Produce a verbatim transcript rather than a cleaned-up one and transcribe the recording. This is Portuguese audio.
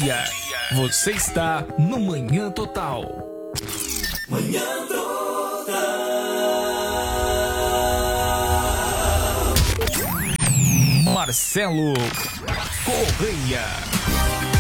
dia. Você está no Manhã Total. Manhã Total. Marcelo Correia.